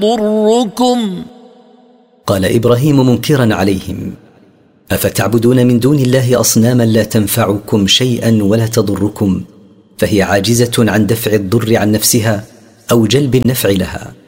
تضركم. قال إبراهيم منكرا عليهم: أفتعبدون من دون الله أصناما لا تنفعكم شيئا ولا تضركم، فهي عاجزة عن دفع الضر عن نفسها أو جلب النفع لها.